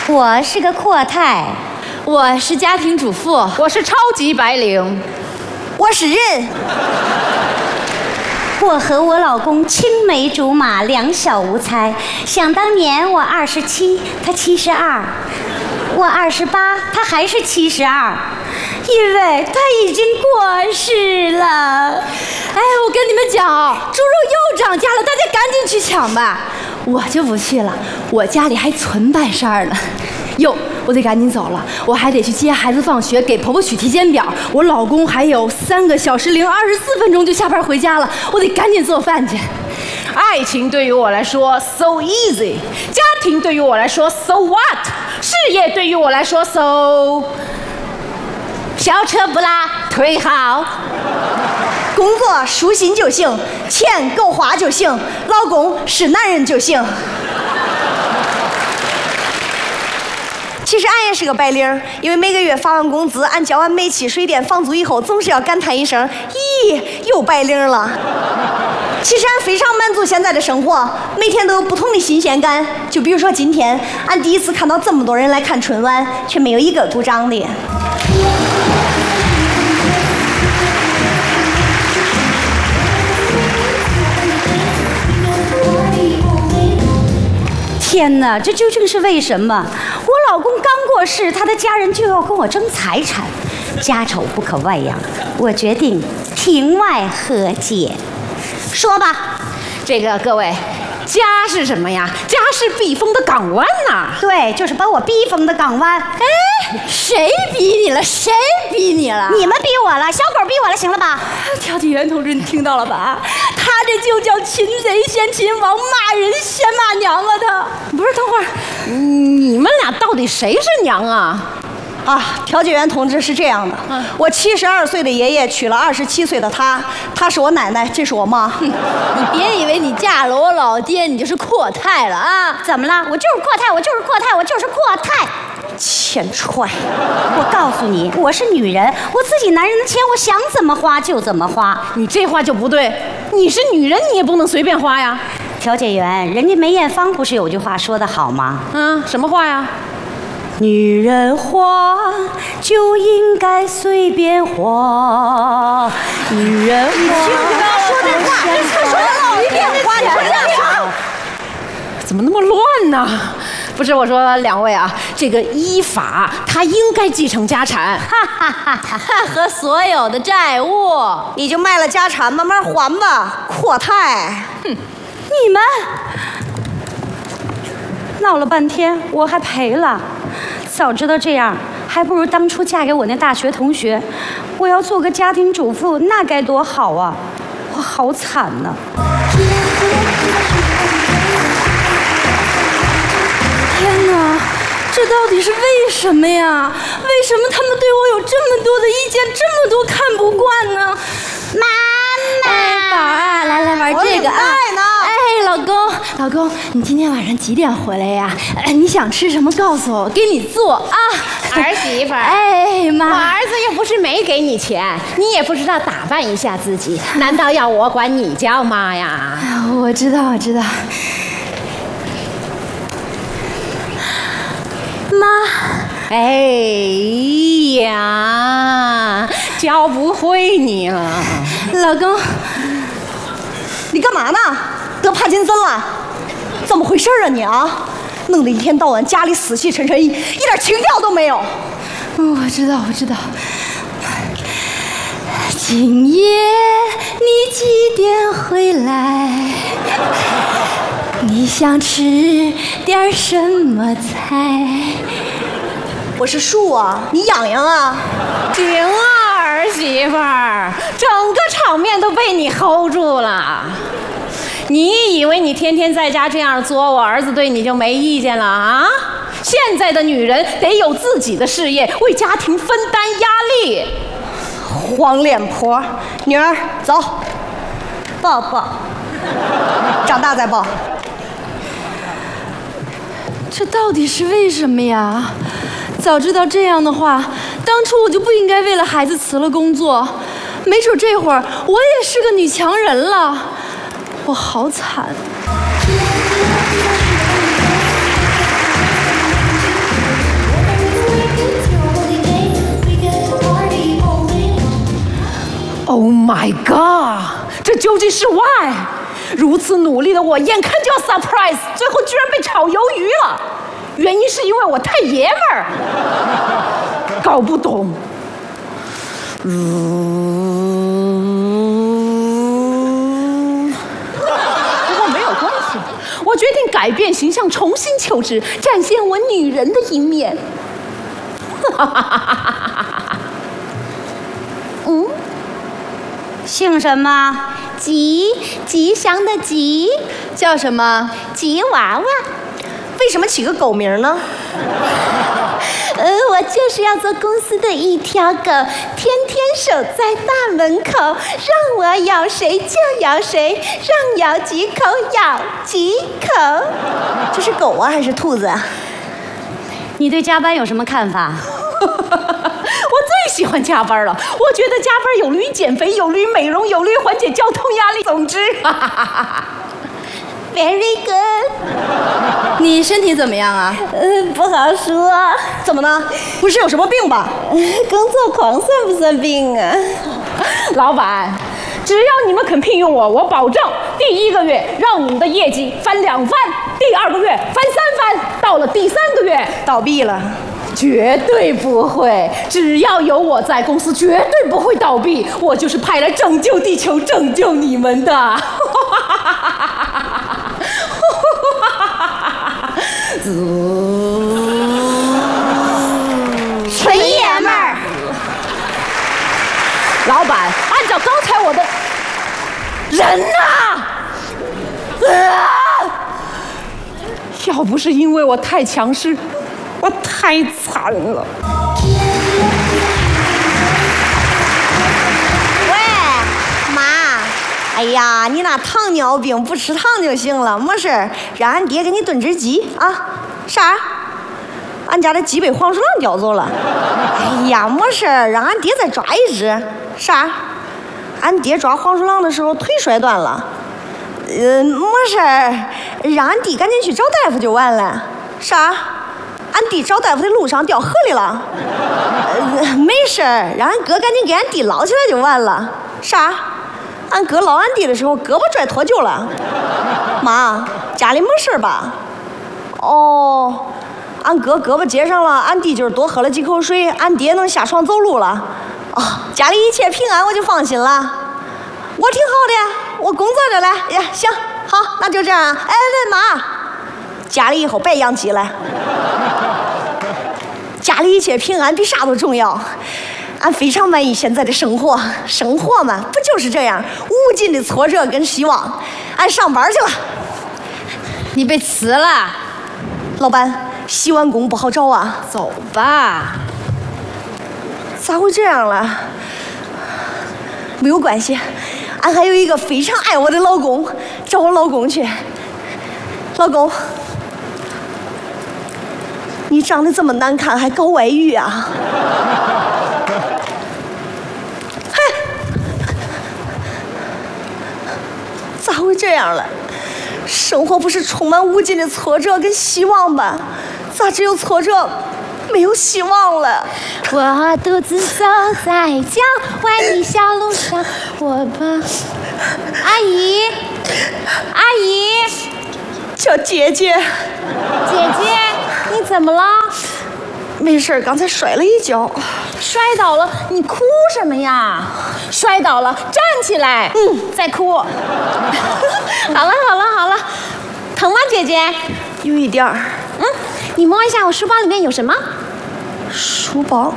我是个阔太， 我是家庭主妇， 我是超级白领， 我是人。 我和我老公青梅竹马，两小无猜。想当年我27，他72，我28，他还是72，因为他已经过世了。 哎，我跟你们讲，猪肉又涨价了，大家赶紧去抢吧。我就不去了，我家里还存办事儿呢。哟，我得赶紧走了，我还得去接孩子放学，给婆婆取体检表。我老公还有3个小时零24分钟就下班回家了，我得赶紧做饭去。 爱情对于我来说 so easy， 家庭对于我来说 so what， 事业对于我来说 so， 小车不拉腿好，工作舒心就行，钱够花就行，老公是男人就行。其实俺也是个白领，因为每个月发完工资，俺交完煤气、水电、房租以后，总是要感叹一声：“咦，又白领了。”其实俺非常满足现在的生活，每天都有不同的新鲜感。就比如说今天，俺第一次看到这么多人来看春晚，却没有一个鼓掌的。 天哪，这究竟是为什么？我老公刚过世，他的家人就要跟我争财产，家丑不可外扬。我决定庭外和解。说吧， 这个各位，家是什么呀？家是避风的港湾呐。 对，就是把我逼疯的港湾。 哎，谁逼你了？谁逼你了？ 你们逼我了，小狗逼我了，行了吧？ 调解员同志，你听到了吧？他这就叫擒贼先擒王，骂人先骂娘啊！他不是，等会儿，你们俩到底谁是娘啊？ 啊，调解员同志是这样的，我72岁的爷爷娶了27岁的她，她是我奶奶，这是我妈。 你别以为你嫁了我老爹，你就是阔太了啊！ 怎么了？我就是阔太，我就是阔太，我就是阔太。 欠踹！ 我告诉你，我是女人，我自己男人的钱，我想怎么花就怎么花。 你这话就不对，你是女人，你也不能随便花呀。 调解员，人家梅艳芳不是有句话说得好吗？ 什么话呀？ 女人花就应该随便花，女人花。 你听听他说这话，他说的老一遍话，你说这样怎么那么乱呢？不是，我说两位啊，这个依法他应该继承家产， 和所有的债务， 你就卖了家产，慢慢还吧，阔太。 你们闹了半天，我还赔了。早知道这样，还不如当初嫁给我那大学同学。我要做个家庭主妇，那该多好啊！我好惨呐！ 天哪，这到底是为什么呀？为什么他们对我有这么多的意见，这么多看不惯呢？ 妈妈， 宝啊，来玩这个啊！哎，老公，你今天晚上几点回来呀？你想吃什么告诉我，给你做啊！ 儿媳妇儿， 哎妈， 我儿子又不是没给你钱，你也不知道打扮一下自己，难道要我管你叫妈呀？ 我知道。妈， 哎呀，教不会你了。 老公， 你干嘛呢？得帕金森了？怎么回事啊你啊？弄得一天到晚家里死气沉沉，一点情调都没有。 我知道。今夜你几点回来？你想吃点什么菜？ 我是树啊，你痒痒啊？ 行啊，儿媳妇儿，整个场面都被你 hold 住了。你以为你天天在家这样作，我儿子对你就没意见了啊？现在的女人得有自己的事业，为家庭分担压力。 黄脸婆，女儿走，抱抱，长大再抱。 这到底是为什么呀？早知道这样的话，当初我就不应该为了孩子辞了工作，没准这会儿我也是个女强人了。我好惨。 My God， 这究竟是 why？ 如此努力的我，眼看就要 surprise， 最后居然被炒鱿鱼了。原因是因为我太爷们儿，搞不懂。不过没有关系，我决定改变形象，重新求职，展现我女人的一面。 姓什么？ 吉祥的吉，叫什么？吉娃娃。 为什么起个狗名呢？ 我就是要做公司的一条狗，天天守在大门口，让我咬谁就咬谁，让咬几口咬几口。 这是狗啊还是兔子啊？ 你对加班有什么看法？ 我最喜欢加班了，我觉得加班有利于减肥，有利于美容，有利于缓解交通压力。总之 ，Very good。 你身体怎么样啊？ 不好说。怎么呢？不是有什么病吧？ 工作狂算不算病啊？ 老板，只要你们肯聘用我，我保证第1个月让你们的业绩翻2番，第2个月翻3番，到了第3个月倒闭了。 绝对不会，只要有我在，公司绝对不会倒闭。我就是派来拯救地球、拯救你们的。 纯爷们儿。 老板，按照刚才我的人要不是因为我太强势，我太惨了。 喂，妈，哎呀，你那糖尿病不吃糖就行了，没事儿，让俺爹给你炖只鸡啊。啥？俺家的鸡被黄鼠狼叼走了。哎呀，没事儿，让俺爹再抓一只。啥？俺爹抓黄鼠狼的时候腿摔断了。没事儿，让俺弟赶紧去找大夫就完了。啥？俺弟找大夫的路上掉河里了。没事儿，让俺哥赶紧给俺弟捞起来就完了。啥？俺哥捞俺弟的时候胳膊拽脱臼了。妈，家里没事吧？哦，俺哥胳膊接上了，俺弟就是多喝了几口水，俺爹能下床走路了。哦，家里一切平安，我就放心了。我挺好的，我工作着嘞。呀，行，好，那就这样啊。哎，喂，妈，家里以后别养鸡了。家里一切平安比啥都重要。俺非常满意现在的生活，生活嘛，不就是这样，无尽的挫折跟希望。俺上班去了。 你被辞了。 老板，洗碗工不好找啊。 走吧。 咋会这样了？没有关系，俺还有一个非常爱我的老公，找我老公去。老公，你长得这么难看，还搞外遇啊？嘿，咋会这样了？生活不是充满无尽的挫折跟希望吧？咋只有挫折，没有希望了？ 我独自走在郊外的小路上，我把阿姨，阿姨， 叫姐姐。 姐姐，你怎么了？ 没事，刚才摔了一跤。 摔倒了，你哭什么呀？摔倒了，站起来。再哭。好了好了好了，疼吗，姐姐？ 有一点儿。 你摸一下我书包里面有什么？ 书包。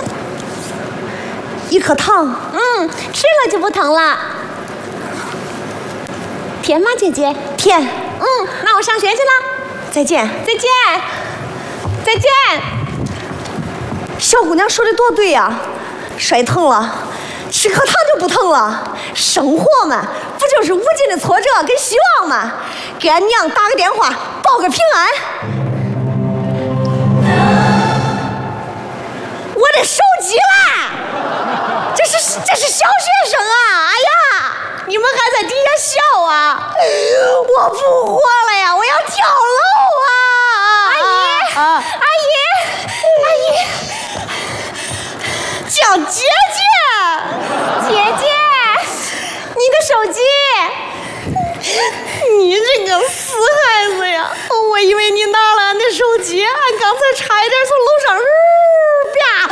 一颗糖。 吃了就不疼了。甜吗，姐姐？ 甜。 那我上学去了。 再见。 再见。再见。 小姑娘说的多对呀，摔疼了，吃颗糖就不疼了。生活嘛，不就是无尽的挫折跟希望吗？给俺娘打个电话，报个平安。我的手机啦！这是小学生啊！哎呀，你们还在底下笑啊！我不活了呀！我要跳楼啊！阿姨，叫姐姐， 姐姐。 这差一点从楼上啪，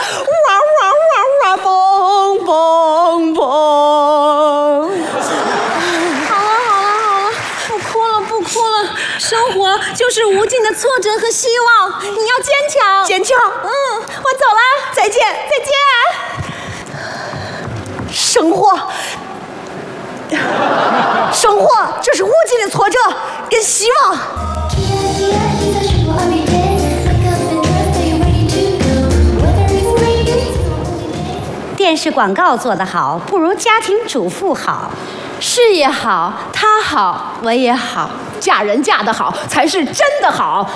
蹦蹦蹦。好了，不哭了。生活就是无尽的挫折和希望，你要坚强。 坚强。 我走了， 再见。生活就是无尽的挫折跟希望。 电视广告做得好，不如家庭主妇好。 事业好，他好，我也好，嫁人嫁得好才是真的好。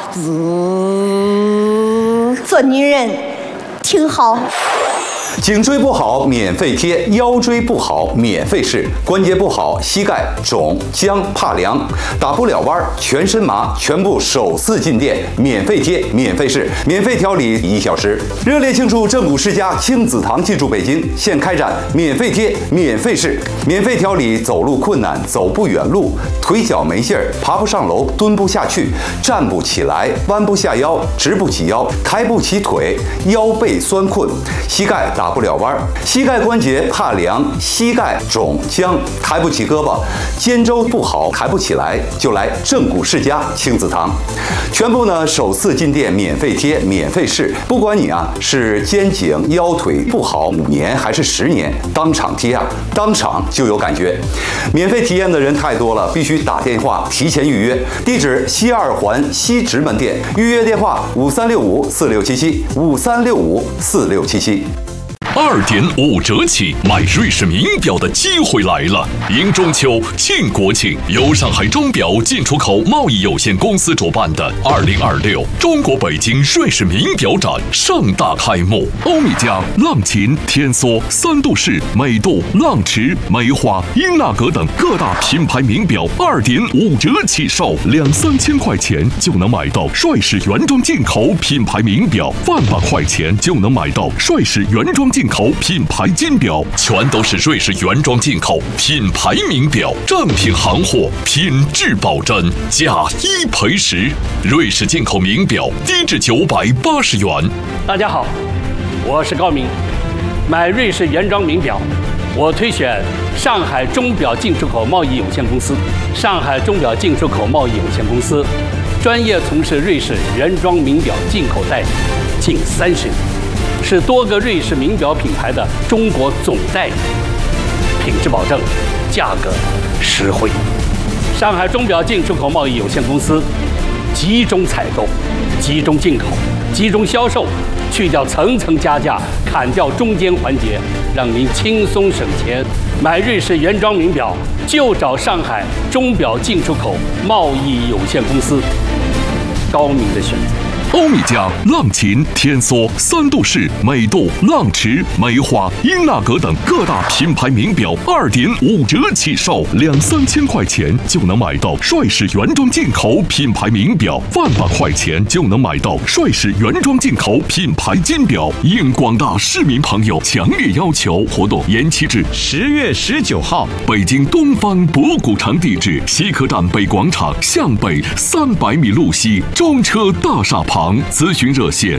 做女人挺好。 颈椎不好免费贴，腰椎不好免费试，关节不好膝盖肿僵怕凉打不了弯全身麻，全部首次进店免费贴免费试，免费调理1小时。热烈庆祝正骨世家亲子堂进驻北京，现开展免费贴免费试，免费调理走路困难走不远路，腿脚没劲儿爬不上楼蹲不下去站不起来弯不下腰直不起腰抬不起腿腰背酸困膝盖打不了弯，膝盖关节怕凉，膝盖肿僵，抬不起胳膊，肩周不好，抬不起来，就来正骨世家亲子堂，全部呢首次进店免费贴，免费试，不管你是肩颈腰腿不好5年还是10年，当场贴当场就有感觉。免费体验的人太多了，必须打电话提前预约。地址西2环西直门店，预约电话5365467753654677。 2.5折起买瑞士名表的机会来了！迎中秋、庆国庆，由上海钟表进出口贸易有限公司主办的2026中国北京瑞士名表展盛大开幕。欧米茄、浪琴、天梭、三度式、美度、浪驰、梅花、英纳格等各大品牌名表2.5折起售，2-3千块钱就能买到瑞士原装进口品牌名表，100块钱就能买到瑞士原装进口品牌金表，全都是瑞士原装进口品牌名表，正品行货，品质保真，价1赔10。瑞士进口名表低至980元。 大家好，我是高明。买瑞士原装名表，我推选上海钟表进出口贸易有限公司。上海钟表进出口贸易有限公司专业从事瑞士原装名表进口代理近30年。是多个瑞士名表品牌的中国总代理，品质保证，价格实惠。上海钟表进出口贸易有限公司集中采购、集中进口、集中销售，去掉层层加价，砍掉中间环节，让您轻松省钱。买瑞士原装名表就找上海钟表进出口贸易有限公司，高明的选择。 欧米茄、浪琴、天梭、三度式、美度、浪驰、梅花、英纳格等各大品牌名表2.5折起售，2-3千块钱就能买到瑞士原装进口品牌名表，100块钱就能买到瑞士原装进口品牌金表。应广大市民朋友强烈要求，活动延期至10月19号。北京东方博古城地址：西客站北广场向北300米路西中车大厦旁。咨询热线